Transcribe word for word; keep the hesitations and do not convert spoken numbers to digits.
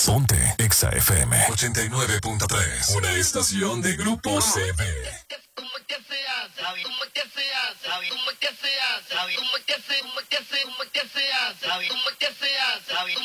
Ponte Exa F M ochenta y nueve punto tres. Una estación de Grupo C B. ¿Cómo es que se hace? ¿Cómo es que se hace? ¿Cómo es que se hace? ¿Cómo es que se, cómo es que se, cómo es que se hace? ¿Cómo es que se hace?